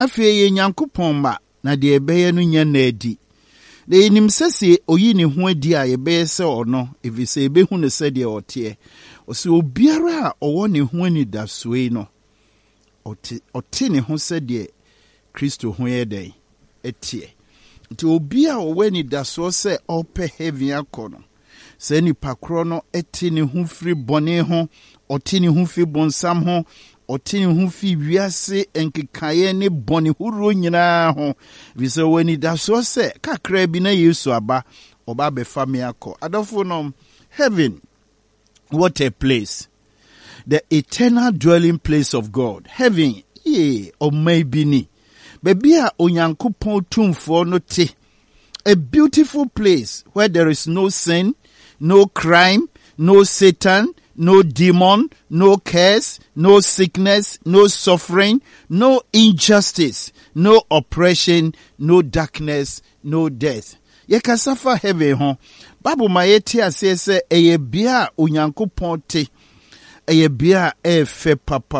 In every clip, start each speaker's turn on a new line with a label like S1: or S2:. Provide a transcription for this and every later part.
S1: Afei ye Nyankopɔn ma na de ebeye no nya na adi. De enim sese oyi ne ho adi a yebeye se ono efise ebehu ne se de ote. Ose obiara a owo ne ho ani da soe no. Ote ne ho se de Kristo ho ye den etie. Nti obi a owo ani da so se ope heaven akono. Se nipa kro no ete ne ho firi bone ho, ote ne ho fi bonsam ho, ote ne ho fi wiase enkekaye ne bone huro nyina ho. Vise wani da so se kakra bi na Yesu aba oba be fami akọ. Adofo no heaven, what a place. The eternal dwelling place of God. Heaven, or maybe ni. Baby a onyankopon tumfo no te. A beautiful place where there is no sin, no crime, no Satan, no demon, no curse, no sickness, no suffering, no injustice, no oppression, no darkness, no death. Ye kasafa heaven ho. Bible ma yeti ase se eye bia onyankopon te. Eye bia fe papa.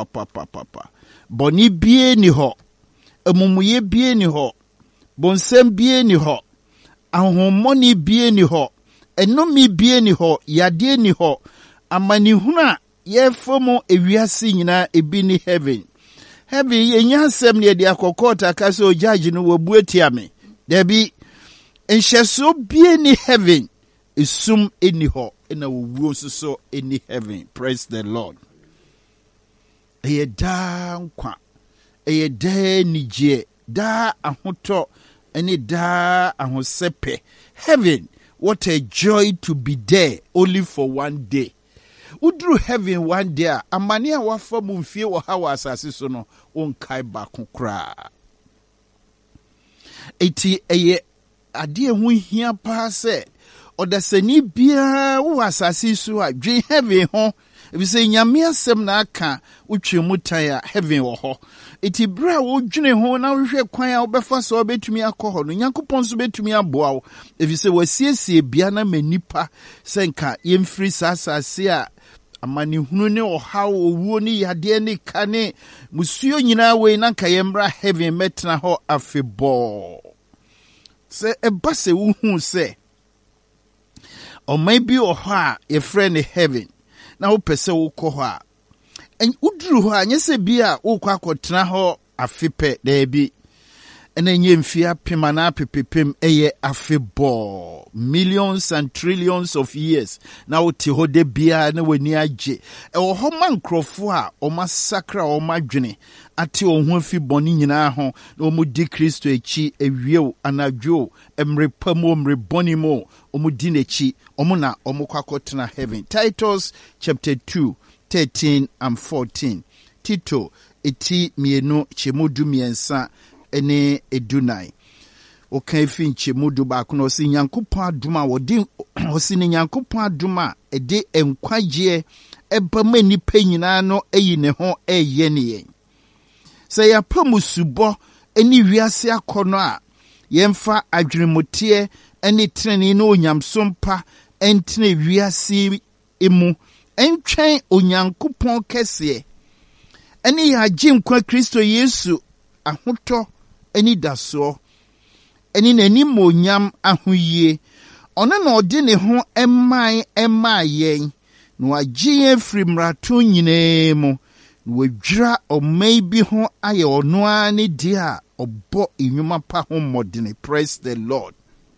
S1: Boni bie ni ho. Emumuye bie ni ho. Bonsem bie ni ho. Ahomoni bie ni ho. Enomi bie ni ho. Yade ni ho. Amani huna ye fomo ewiase nyina ebi ni heaven. Heaven ye nyansem ne de akokota kase o judge no wabuetia me. Debi enhyeso bie ni heaven. Isum eni ho ena wuo so eni heaven. Praise the Lord. Eye da nkwa. Eye da nije. Da ahoto eni da ahosepe. Heaven, what a joy to be there only for one day. Udru heaven one day, amani a wafa mumfie wa hawa asase so no onkai baako kra. Eti eye ade ho hia pa se odasani bia wo asase so a dwen heaven ho ebise nyame asem na aka utwe mutan a heaven wo ho. Eti bra wo dwene ho na hwehwe kwan a obefa so obetumi akọ no Nyankopon so betumi aboa wo ebise wasiesie bia na manipa senka yemfiri sasase a amani hunu ne ohaw owuo ni yade ne kane musuo nyina we na nka yemra heaven metna ho afebo se ebase wo hu se or maybe oho a ye friend heaven na wo pese wo kọ ho a en uduru ho anye se bia wo kwa akotena ho afepe da bi enenye mfia pema na pepepem eye afebo millions and trillions of years na wote ho de bia na wani age wo ho mankrofo a o masakra o madwene ate o ho afi boni nyina ho na o mu di Kristo echi ewiew anadwo emrepamo mrebonimo o mu di nechi o mu na o mu kwakotena heaven. Titus chapter 2 13 and 14. Tito eti mienu chemudu miensa ene edunai. Okan fi nchemudu baako no si Nyankopon aduma wodi osi ne Nyankopon aduma ede enkwagye ebama nipa nyina no eyi ne ho eye ne yen. Se ya pamusubo eni wiase akono a yemfa adwenemote eni trene no onyamsompa entene wiase emu entwen Onyankopon kese eni ya jinkwa Kristo Yesu ahoto eni daso eni nani monyam ahoyie ona na odi ne ho emayen no agye free mrato nyinemu no wadwira o maybe ho aye ono ani dia obo enwuma pa ho modene. Praise the Lord.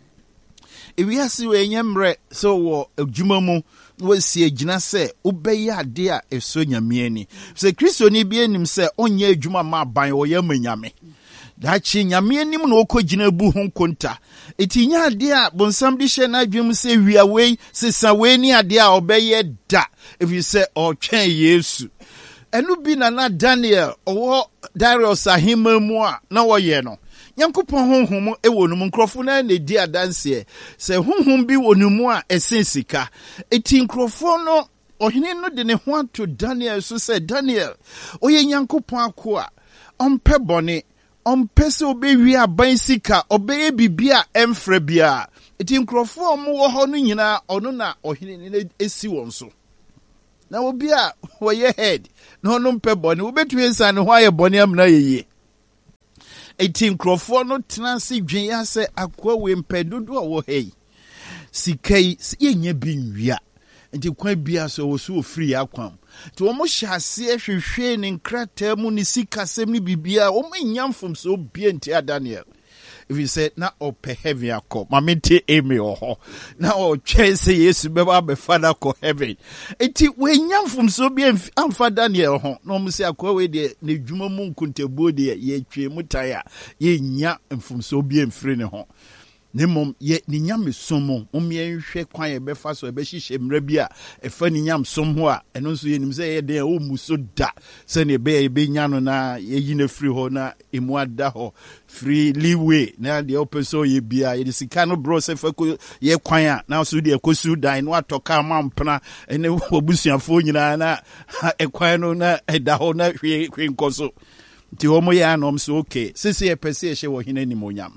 S1: Ewiase we nyemre so wo adwuma mu wasi agina se obeye ade a eso nyame ani se Kristo ni bi anim se onye adwuma ma ban wo ya manyame da chi nyame anim na okogina bu ho konta etinya ade a bonsam di hye na adwum se wiawe sesa we ni ade a obeye da if you say o twen Yesu enu bi na Daniel owo Darius ahima mu a na wo ye no Nyankopon honhom ewo no nkrofo na di adanse se honhom bi wonumu a esensika eti nkrofo no ohene no de ne ho ato Daniel so se Daniel oye Nyankopon akoa ompe bone ompe se obewi aban sika obeye bibia emfra bia eti nkrofo mo wo ho no nyina ono na ohene ne esi won so na obi a wo ye head na ono mpe bone wo betu ensa ne ho aye bone amna yeye Eti nkrofo no tenase dwen ya se akwa we mpedodo a wo hei sikai yenye bi nwia nti kwa bia so wo so free akwam ti wo mo hyase hwehwe ne nkrata mu ne sikasem ne bibia wo manyamfom so bia nti Daniel. If you say na ope heaven akọ mamete eme oho na o twese Yesu beba be father ko heaven eti we nyamfom so bi amfa Daniel ho na o se akọ we de ne dwuma mu nkuntabuo de ye twe mutaya ye nya mfom so bi emfire ne ho nemom ye ni nyame somo omyenhwe kwan ye befa so be hihye mra bi a efa ni nyam som ho a eno nso ye nim se ye de o muso da se ne be nya no na ye yina free ho na emu ada ho free leeway na de opeso ye bia ye sika no bro se fa ko ye kwan a na so de ekosu dan no atoka mampna ene obusuafo nyina na ekwan no na eda ho na hwe nkoso ti homo ya no mso okay sese ye pese ye hye wo hina ni monyam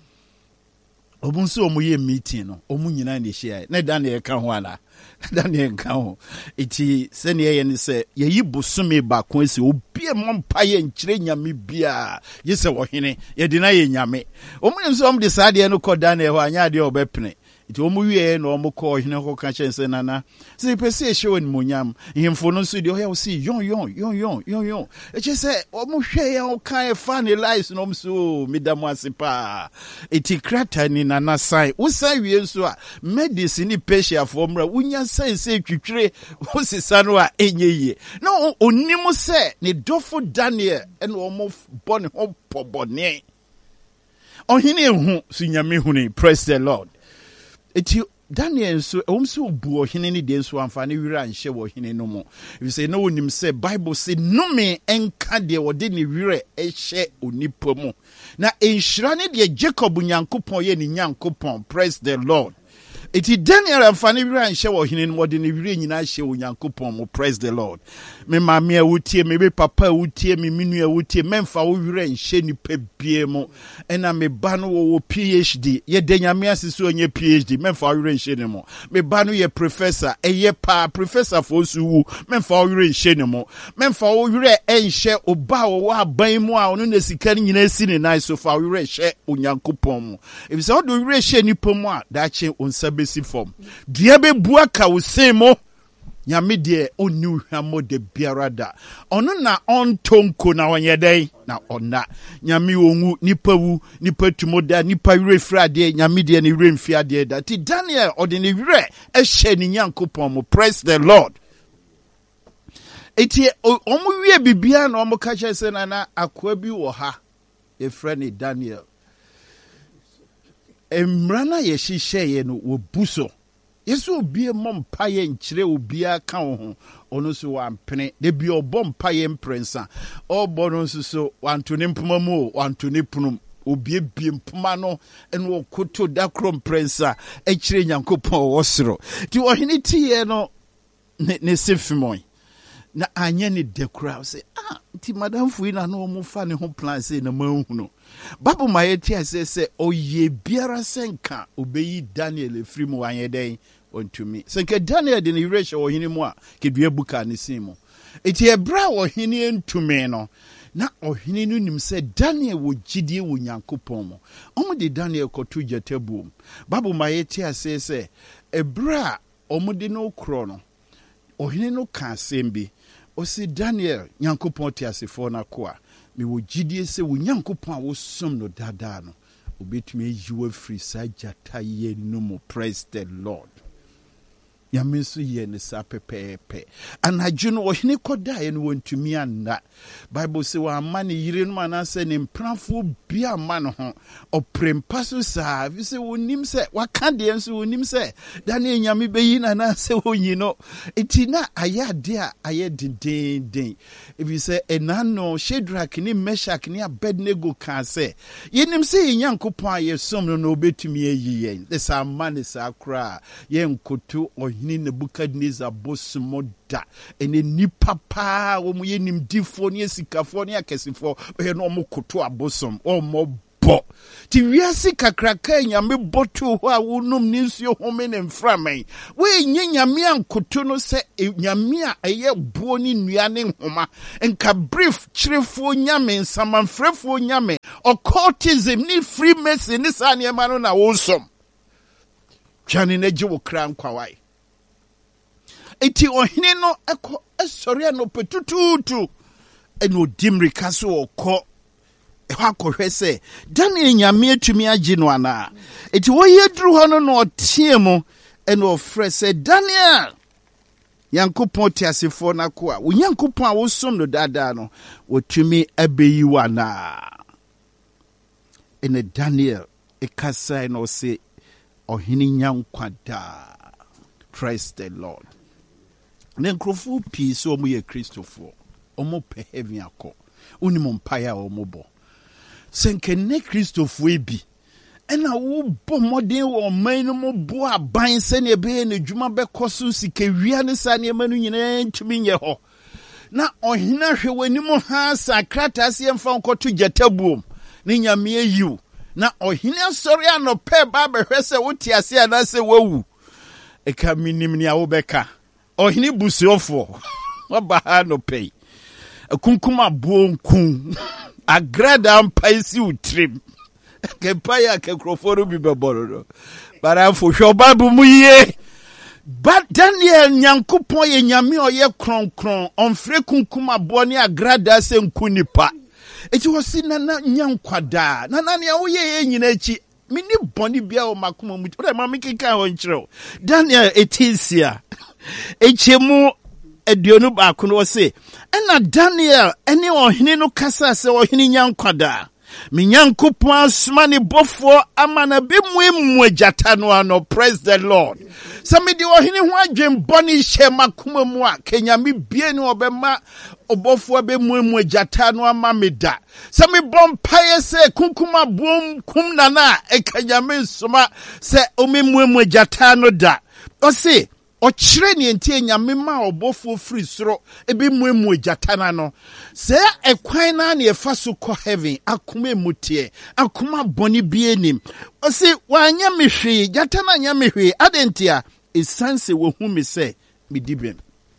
S1: obunso omuye meeting no omu nyina ne hye na Daniel ka ho ana Daniel ka ho eti se ne ye ne se ye yibosome ba ko ese obie mompa ye nkyire nyame bia ye se wo hene ye de na ye nyame omu nso om de saade no ko Daniel ho anya de obepene iti omu wie no omu ko hene ko ka chense nana se pese hye won monyam hemfo no so de o ya si yon eche se omu hwe ya o kan fa ne lies no mso midamu asipa iti krata ni nana sai usan wie nso a medicine patient for mra unya sense twitwire osisa no a enyeye no onimu se ne dofo Daniel en omu bone ho pobone ohine hu sunyame huni. Praise the Lord. Eti Daniel so omso bu ohine ni de so amfa ne wira nhye wo hine no mo. If say no onim say Bible say no me enka de wode ne wira ehye onipa mu. Na enhyira ne de Jacob Nyankopon ye ne Nyankopon. Praise the Lord. Eti Daniel amfani wira nhye wo hine no de ne wira nyina hye Onyankopon mo. Praise the Lord. Me mama a wutie me be papa a wutie me minu a wutie memfa wo wira nhye ni pebie mo ena me ba no wo PhD ye de nyame asese onye PhD memfa wo wira nhye ne mo me ba no ye professor eye pa professor for suwu memfa wo wira nhye ne mo memfa wo wira nhye oba wo aban mu a ono na sika ni nyina si ne nai so fa wo wira nhye Onyankopon mo if so do wira nhye ni pom a da che onsa besi form dua be bua ka wo sem mo nyame de onu hwamo de biarada ono na ontonko na wonyedai na ona nyame onwu nipa wu nipa tumoda nipa wire frade nyame de ne wire mfiade da ti Daniel ode ne wire ehye ni Nyankopon mo. Praise the Lord. Eti omu wie bibia na omu ka chese na akwa bi wo ha efre ni Daniel emrana ye hihye ye no wo buso Yesu obie mompa ye nkyire obia ka ho ono so wampene de bi obompa ye mprensa obo no so wantone mpoma mu wantone punum obie bie mpoma no eno okoto da krom prensa ekyire Nyankopon wosoro ti ohene tie no ne sefimoi na anya ne dekura say ti madam fuina no mu fa ne ho plan say na manhunu Bible ma yeti ase oye biara senka obeyi Daniel efrimu anyeden onto me senka Daniel de ne reshe ohini mu a kedua buka ne simu eti ebra ohini entume no na ohini no nim se Daniel wo gidie wo Nyankopon mo omo de Daniel kotu jetebu Bible ma yeti ase ebra omo de no kro no ohini no ka sembi o si Daniel Nyankopon ti asefo na ko a me wo gidie se wo Nyankopon a wo som no dada no obetumi yiwa free sajata ye no mo. Praise the Lord. Yaminsu ye ne sa pepepe anadwo no ohene koda ye no wontumi anna Bible say wa amane yire no manase ne mpranfo bia amane ho oprempa so sa vi se wonim se waka de enso wonim se da na enyame beyi na na se wonyi no etina ayade a aye den if you say enano Shadrach ni Meshach ni Abednego kan se yenim se Nyankopon aye som no obetumi ayi yen this amane sa kra ye nkoto ni Nebukadnezar bosumo da ene nipa pa wo mu yenim difo ne sikafo ne akesifo ye no mo koto abosom o mo bo ti wiase kakraka nyame botu ho a wonum ni nsuo home ne mframan we nye nyame ankoto no se nyame a eye buo ni nnua ne nhoma nka brief chirefo nyame nsamanfrefo nyame occultism ni freemason ni sa ne ma no na wosom twani na gye wo kra nkwawai eti ohene no eko esori no petututu eno dimrika so okọ ehwa se Daniel nyame atumi agye no ana eti wo yeduru ho no no tie mu eno ofre se Daniel Yankopɔn tiasefo na ko a wo Yankopɔn a wo som no dada no wotumi abeyi wana ene Daniel ekasa no se ohini nyankwada. Praise the Lord. Ne nkrofo pi so omo ye Kristofo omo pe heaven akọ unimo mpaya omo bo senke ne Kristofo ebi ena wo bo modern wo man no mo bo aban se ne be ne dwuma be koso sike wia ne sa ne manu nyina ntumi nye ho na ohina hwe wanimu ha sakrata se mfa nkoto jatabuom ne nyame ayiw na ohina sori anope ba behwe se wote ase ana se wawu eka minim ni awo beka ohini busuofo waba no pay akunkuma bonkun agrada mpaisi utrim ke paya ke kroforo bi beboro bara fo hwobabu muye but Daniel Nyankopon ye nyame oye kronkron onfre kunkuma bo ne agrada se nkunipa eti wosi na nyankwada na ne wo ye nyina echi mini boni bia o makoma mu o ma mikika ho nkyerɛ Daniel etisia echemu eduonu ba ko no se ena Daniel ene ohene no kasa se ohene nyankwada me Nyankopɔn asoma ne bɔfo amana be muemu agyata no ano. Praise the Lord. Some de ohene ho adwen bɔne hyɛ makoma mu a kenyame bie ne obɛma obɔfo be muemu agyata no ama meda some bompaye se kunkuma bom kum nana ekanyame nsoma se omemuemu agyata no da o se ochire ne entie nyame ma obofo free soro ebe muemu agyatana no se ekwan na na efa so kɔ heaven akoma emutie akoma boni bienim o se wanya mehwe gyatana nya mehwe adentia esanse wo hu me se medibem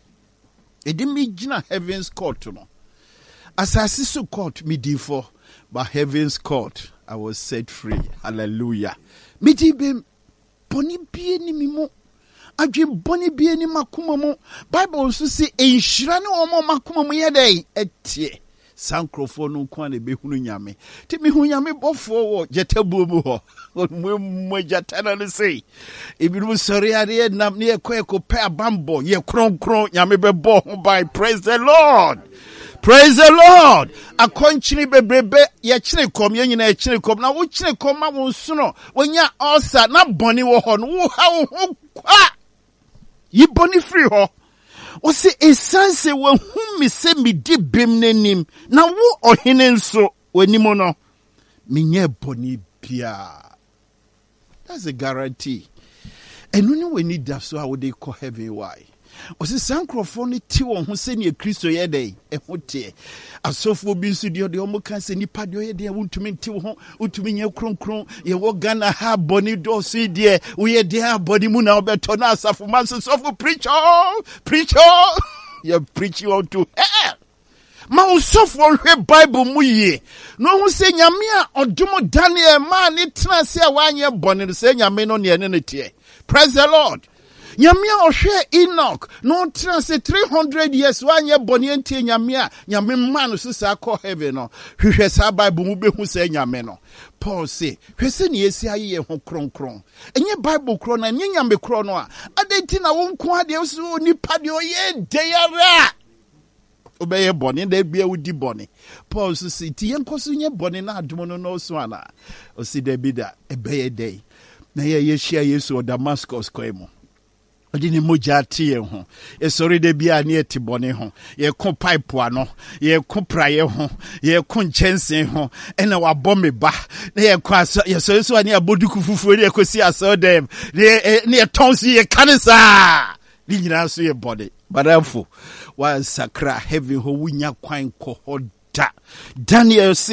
S1: edimi gina heaven's court no asase so court medifo but heaven's court I was set free. Hallelujah. Medibem boni bienim mo adwen boni bie ni makoma mu Bible so say enhyira ne omo makoma mu yedai etie sankrofo no kwa na behunu nyame ti mehu nyame bofo wo jetabuo mu ho mu jatana no sei ebiru sori ade nam ne ekɔ pe abambo ye kronkron nyame bebo ho by. Praise the Lord. Praise the Lord. Akonchini bebrebe ye kyire kom ye nyina kyire kom na wo kyire kom ma wo nsuno wonya ulcer na boni wo ho no wo ha wo ho kwa yi boni free ho o se esanse wo hu mi se mi di bem nanim na wo ohene nso wanimo no menye boni bia. That's a guarantee. Enu ni we need that so how they call heaven why o se sankrofo ni ti won ho se ne Kristo ye dey ehote asofo bi nso de o mo kan se nipa de ye dey wontumi ti ho wontumi nye kronkron ye wo Ghana ha boni do so de wo ye dey ha boni mu na obeto na asafo man so preacher you preach you to hell ma usofo hwe Bible mu ye no hu se nyame a odomo Daniel ma ni tena se a wanye boni se nyame no ne ne tie. Praise the Lord. Nyamia ohwe Enoch no transe 300 years wanye boni enti nyamia nyame man so sa call heaven no hwehwe sa Bible mu behu sa nyame no. Paul say hwese ne esi aye ho kronkron enye Bible kro na enye nyame kro no a adenti na wo nko ade so nipa de oye deyara obeye boni da bia wudi boni. Paul so say ti yenkoso nye boni na adomo no so ana o si da bi da ebeye day na ye share Yesu o Damascus kwemo odi ne moja tie ho esori de bia ne etibone ho ye ko pipe ano ye ko praye ho ye ko nchensen ho ena wa bombe ba na ye ko aso ye so ani aboduku fufuo ne ko si aso dem ne tonsi ye kanisa ni nyina so ye body badafo wa sakra heaven ho wunya kwan ko hoda. Daniel say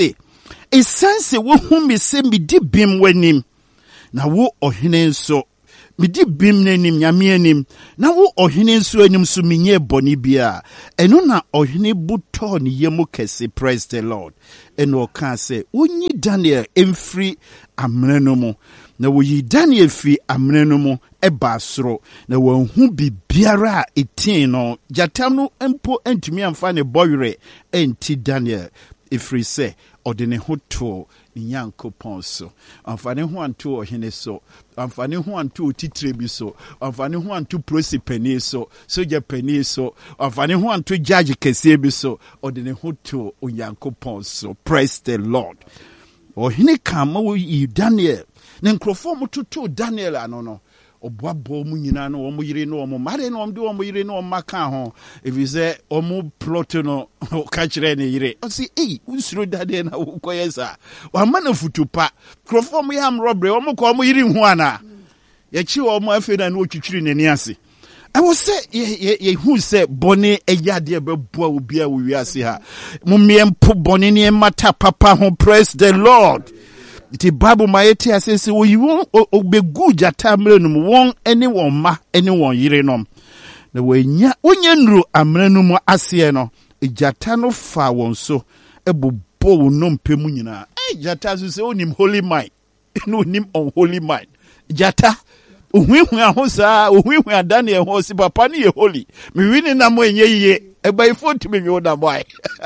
S1: Esanse wo hu me se me di bim wanim. Na wo ohene nso me di bim nanim nyame anim. Na wo ohene nso anim so menye boni bia. Eno na ohene buto ne yemu kese. Praise the Lord. Eno ka se wonyi Daniel emfiri amena no mu. Na woyi Daniel fi amena no mu eba soro. Na wanhu bibiara etin no. Jatam no empo entumi amfa ne boyre enti Daniel efiri se odene hoto Nyankopon so. Amfane ho anto ohene so. Amfane ho anto otitire bi so. Amfane ho anto prosipeni so. Soja peni so. Amfane ho anto judge kese bi so. Odene hoto Nyankopon so. Praise the Lord. Ohene kama wo yi Daniel. Ne nkrofo mututu Daniel anono. Oboabo mu nyina no omo yire no omo mare no omde omo yire no omaka ho evize omo plot no ka kire ne yire o si unsuro dade na ukoyesa wa mana futupa krofom ya amrobre omo ko omo yire hu ana ye chi omo afeda na otwitwiri ne ni ase I will say ye who say bone eyade beboa obi a wo wiase ha mumiempo bone ne mata papa ho. Praise the Lord. Iti Bible maeti asese wo yiwon obegu jata amrenum won ene won ma ene won yire nom na wanya onye nru amrenum ase no jata no fa won so ebobo wonom pemu nyina jata so se onim holy mind no onim unholy mind jata ohwehwe ahosa ohwehwe adane ho si papa ne ye holy me wini na mo enye yiye eba ifo ntimi mi oda boy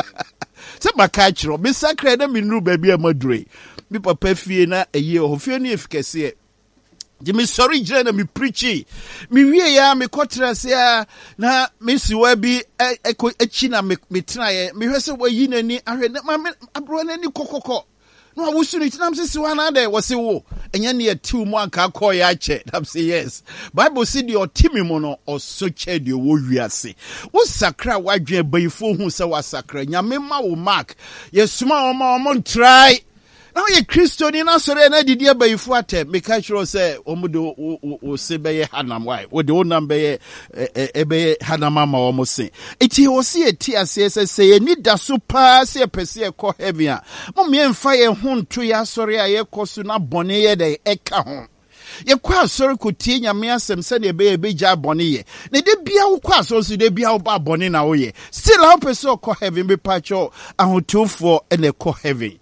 S1: se baka kiro me sakra na me nru ba bia madure mi papa fie na eye ofie ne efikese je me sorry jira na me preachi mi wie ya me kotrase ya na me siwa bi echi na me traye me hwese wayi nani ahwe na abro nani kokoko no awusu ni tinam se siwa na de wose wo enya ne atiw mu anka akọ ya che that say yes Bible say the otimi mu no osoche de wo wiase wo sakra wadwe bayifo hu se wa sakra nyame ma wo mark yesuma o try. Now ye Christian na sore na didi abayifu ate meka chiro se omudo o se beye hanam why wo de onam beye ebe hanama ma wo se eti wo se eti ase se ye ni da so pa se pese e ko heaven a mo me mfa ye ho nto ya sore a ye koso na bone ye de eka ho ye kwa sore ko tie nyame asem se ne be ja bone ye ne de bia wo kwa so de bia wo ba bone na wo ye still how pese ko heaven be pacho ahotofo ene ko heaven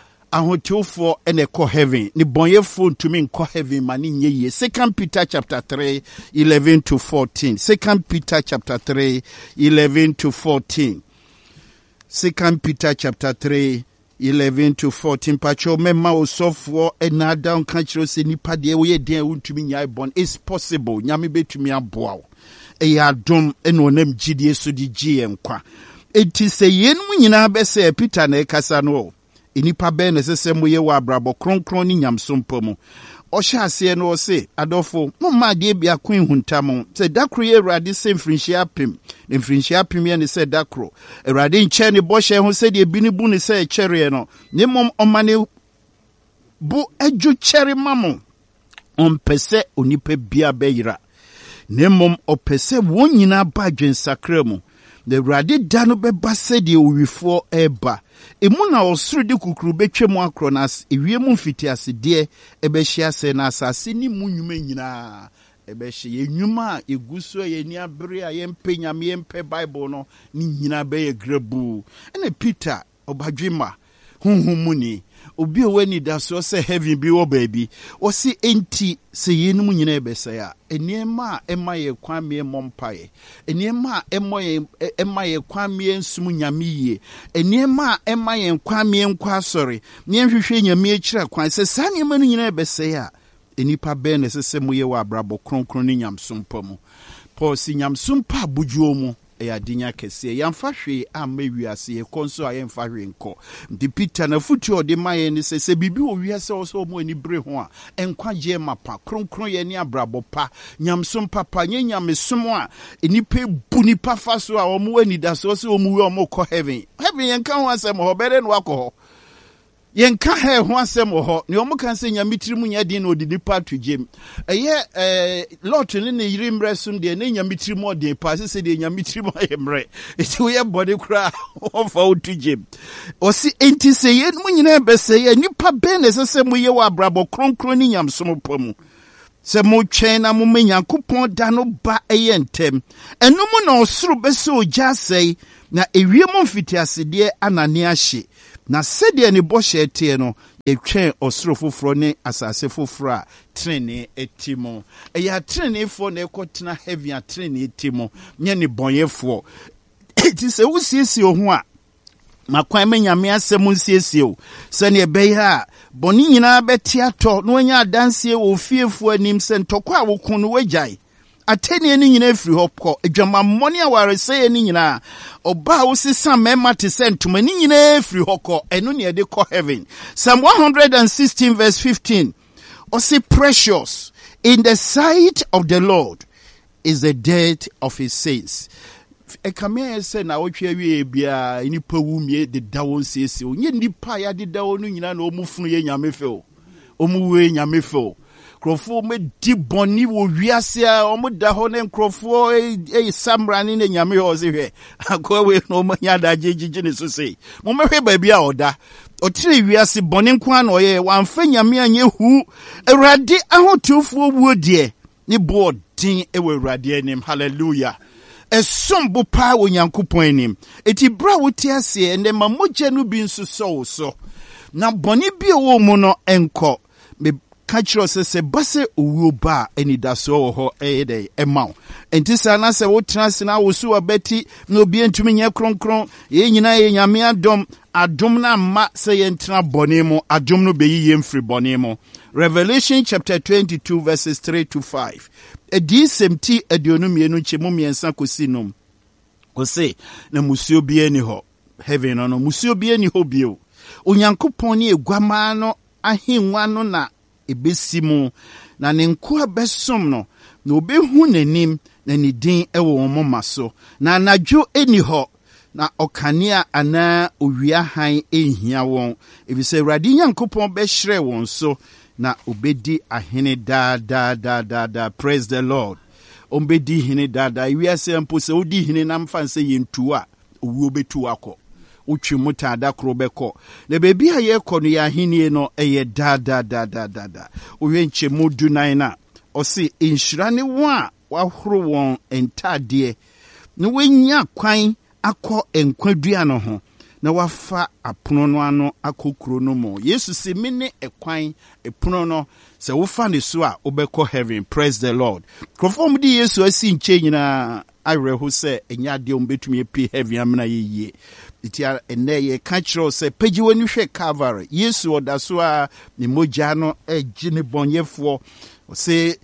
S1: ahotofo ene ko heaven ni bonyefo ntumi nko heaven mani nyeye. 2 Peter chapter 3 11 to 14. 2 Peter chapter 3 11 to 14. 2 Peter chapter 3 11 to 14. Pacho mema osofo enada onka kiro se nipa de wo ye den untumi nyai bon. It's possible nyame betumi aboa wo eya dom eno nam gidie so di gm kwa enti se yenum nyina be se Peter na ekasa no inipa be na sese moye wa abrabo kronkron ni nyamsompo mu ohya ase no se adofo mumma de bia kwen huntam se dakro ye Awurade se mfrinhia apem ye ne se dakro Awurade nche ne bohye ho se de bi ne bu ne se chere no ne mom omane bu adwo chere mamo ompese onipa bia beyira ne mom opese won nyina ba dwensakra mu the Awurade da no beba se de owifo eba emu na osuru de kukuru betwem akronas ewiemu mfiti ase de ebehia se na asase ni munwuma nyina ebehye enwuma eguso ye ni abere a yempe nyame yempe Bible no ni nyina be ye grabu ene Peter obadwema hunhumuni obi owani da so se heaven bi wo baby o si enti se yenum nyina ebese ya eniema emaye kwamie mompaye eniema emaye kwamie nsum nyamiye eniema emaye kwamie nkwa sori ne nhwehwe nyame akira kwan se sane manu nyina ebese ya enipa be ne sese moye wa abrabo kronkron ni nyamsompa mu Paul si nyamsompa abujuo mu ya dinya kese yamfa hwe amawiase ye konso ayemfa hwe nko ndi Peter na futu de maye ni se bibi o wiase o so mo ani bre ho a enkwaje mapa kronkron ye ni abrabo pa nyamsom papa nyamesom a enipa bu nipa faso a omo ani da so o mu we omo ko heaven yenka ho asem ho bere no akọ Yenka he ho asem ho ne omo kan se nyamitiri mu nya din no didi pa to gem lot ne ne yiri mresum de ne nyamitiri mu de pa se de nyamitiri mu ayemre eti wo ye body kra ofa wo to gem osi enti se ye mu nyina be se ye nipa be ne se mu ye wa brabo kronkron ni nyamsom pamu se mo twen na mo menyankopon da no ba eyentem enu mu na osuru be se oja sei na ewie mo mfitiase de anane ahye na sede ne bɔhyɛ tie no yɛtwɛn ɔsoro foforo ne asase foforo a trene etimo ɛyɛ trene fo na ɛkɔtena heavy a trene etimo nye ne bɔnyɛfo ti sɛ wusiesie ho a makwan menyame asɛm nsiesie o sɛ ne ɛbɛyɛ a bɔne nyinaa bɛte atɔ na wanya adansie wɔ fiefo anim sɛ ntɔkɔ a wokun no wagyae ateni ni nyina efiri hɔ kɔ adwama mmɔne a waresɛ ni nyina oba wo sesa mema te sɛ ntoma ni nyina efiri hɔ kɔ ɛno ne ɛde kɔ heaven. Psalm 116 verse 15 ɔse precious in the sight of the Lord is the death of his saints. Ekamea sɛ na wotwe awie bia nipa wumie de dawo nsiesie o nye nipa ya de dawo no nyina na omufunu ye nyame fe o omuwe nyame fe o krofo me di boni wo wiase a omo da ho ne krofo samra ne nyame ho se hwe akwawe no manya da jejije ne so sei mo mehwe ba bia oda otire wiase boni nko an oye wamfa nyame anye hu awurade ahotufo wuo de ne bo din ewe awurade anim. Hallelujah. Esombo pa wo nyankopon anim eti bra wo ti ase ende ma mogya no bi nso so na boni bi wo mu no enko me kachiro se base owuo ba anidaso wo ho eyede emaw enti sa na se wo trans na wo so abati na obi entumi nye kronkron ye nyina ye nyame adom na ma se ye ntra boni mu adom no beyi ye mfiri boni mu. Revelation chapter 22 verses 3 to 5 edi semti aduonu mienu chemu miensa kosinum ose na musuo bi ani ho heaven no musuo bi ani ho bio onyankopon ne egwama no ahenwa no na ebesimu na ne nko abesom no na obehu nanim na ne din ewo wɔn maso na anadwo ani ho na okania ana owia han ehia wɔn ebise Awurade nyankopon behre wɔn so na obedi ahene da. Praise the Lord. Ombedi hene da wiase mpo se odi hene na mfa nse yentu a owuo betu akọ utwi muta da kro beko na bebi a ye kọ no ya hene no eye da owe nche modu nan na osi inhyira ne wo a wahoro won entade na wenya kwan akọ enkwadua no ho na wafa apono no ano akokuro no mo Yesu se mene ekwan epono no se wofa ne so a obekọ heaven. Praise the Lord. Krofom di Yesu asi nche nyina areho se enya de ombetumi epi heaven amna yeye itia ene ye ka kiro se pagi wani hwe Calvary Yesu odaso a ne mogya no agi ne bonyefo se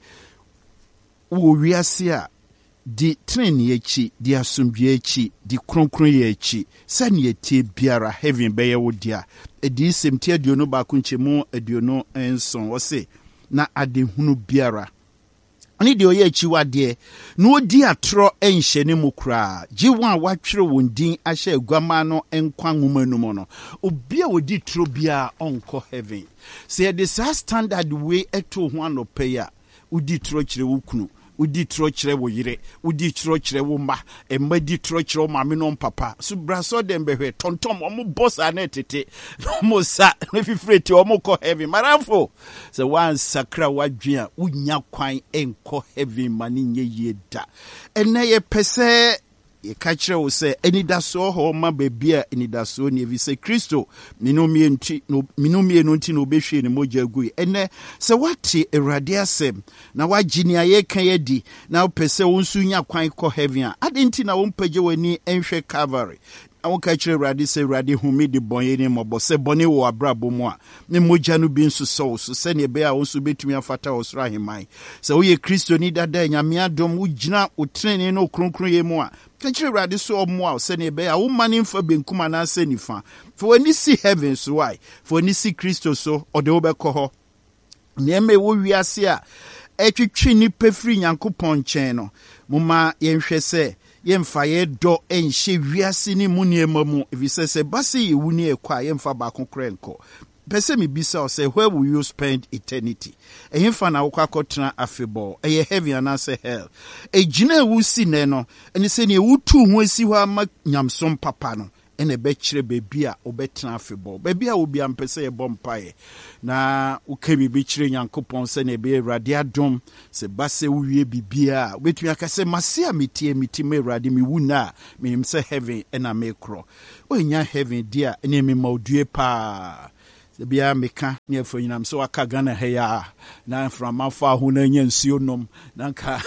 S1: wo wiase a di treni echi di asumdwe echi di kronkron ye echi sani etie biara heaven beye wodia edi semti aduonu ba kunchemu aduonu enson wose na adehunu biara ani de oye echi wade na odi atro enhye ne mukra jiwa watwere wondin ahye agwama no enkwa nwoma numo no obi a odi tro bia onko heaven say the standard way eto ho anopeya odi tro kire wukunu udi tro kire wo yire udi tro kire wo ma emma di tro kire wo ma me no papa so braso dem behwe tontom omo boss anetete omo sa no fifreti omo ko heavy maramfo so one sakra wadwen a unya kwan enko heavy mani nye yeda ene ye pese ye ka kire wo se enidaso ho ma bebia enidaso ne vi se Kristo minomie nti no behwe ne mogya gui ene se wati Awurade asem na wagini aye kan yedi na pese wonsu nya kwan ko heaven adenti na wompage wani enhwe Calvary awon ka kire Awurade se Awurade humi de bonye ne mobo se bone wo abrabo mu a ne mogya no bi nso so se ne be a wonsu betumi afata osra hemai se wo ye Kristo ni dada nyame adom wo gina otrene no kronkron ye mu a kachire Awurade so omo se ne be a wo mane mfa benkum na se nifa for when you see heaven so why for when you see Kristo so ode wo bekọ ho neme wo wiase a etwetwe ni pefri nyankopon nchen no moma yenhwe se yemfa ye do enhye wiase ni mu niema mu efise se base ye wuni ekwa yemfa ba kokrenko pese me bisa say where will you spend eternity? Ehim fa na wokwa kotena afebol. Eye heaven anase hell. Ejina wu si ne no, ene se ne wutu ho asi ho ama nyamsom papa no. Ene be kire bebi a obetena afebol. Bebi a obi ampese ye bompae. Na uke bibi kire Nyankopon se ne be Awurade adom se base wuwie bibia. Obetumi akase masia mitie me Awurade mi wuna minim se heaven ena mekro. Onya heaven dia ene me maudue pa. Bia meka ne afanyinam so aka Ghana heya na from afa ho na nya nsuo nom na nka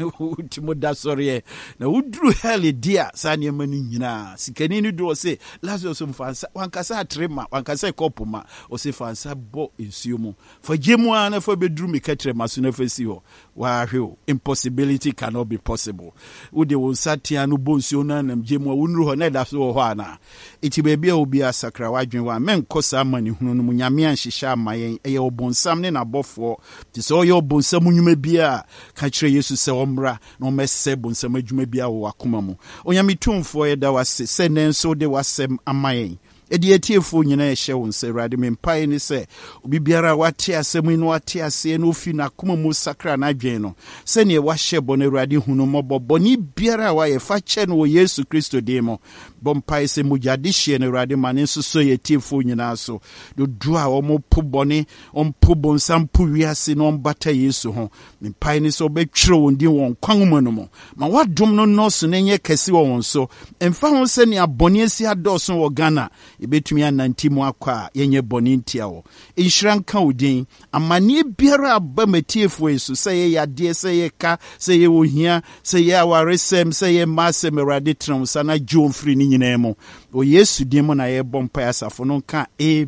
S1: utimo da sori na udru hell dia sa ne mani nyina sikani ni do se Lazarus mfansa wankasa atrema wankasa kopoma o se fansa bo nsuo mu fa gemu ana fa bedru meka trema so na fasi ho wa hwe impossibility cannot be possible ude wo satia no bo nsuo na nam gemu wonru ho na da so ho ana iti be bia obi asakra wadwen wa menkosa mani hunu munyame anhyehyɛ amayen ɛyɛ obonsam ne nabɔfo te sɛ ɔyɛ obonsam nnwuma bia ka kyerɛ Yesu sɛ ɔmmra na ɔmɛsɛ bonsam adwuma bia wɔ akoma mu onyame tumfo yɛda wase sɛ nenso de wasɛm amayen edi etiefo nyina ehye wo nse Awurade mempae ni se obi biara wate asɛm ni wate ase no fi na koma mu sakra na adwen no se ne wahye bɔ Awurade hunu mɔbɔ ni biara wa ye fa kye no Yesu Kristo de mo bompae se mujade hye na Awurade mane nso so ye etiefo nyina so do du a wo po bɔne ompo bonsam po wiase no mbata Yesu ho mempae ni so obetwere wo ndi won kwan mu no mo ma wadom no nɔso ne nye kɛse wɔ wɔn so emfa ho se ne abɔne asi adɔso wɔ Ghana ebetumi ananti mu akwa yenye boni ntia wo inhran ka odin amane biara aba matiefo eso sɛ ye yade sɛ ye ka sɛ ye ohia sɛ ye awaresem sɛ ye masem Awurade tram sana John free ni nyina mu o Yesu din mu na ye bompa asafo no ka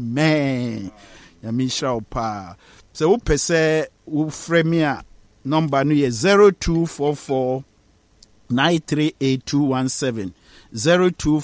S1: amen ya misha opa sɛ wo pɛsɛ wo frame a number no ye 0244 938217 0244